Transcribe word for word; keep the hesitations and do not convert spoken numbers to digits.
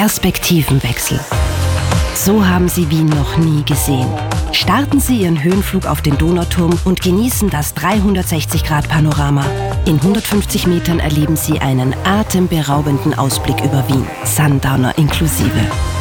Perspektivenwechsel. So haben Sie Wien noch nie gesehen. Starten Sie Ihren Höhenflug auf den Donauturm und genießen das dreihundertsechzig Grad Panorama. In hundertfünfzig Metern erleben Sie einen atemberaubenden Ausblick über Wien, Sundowner inklusive.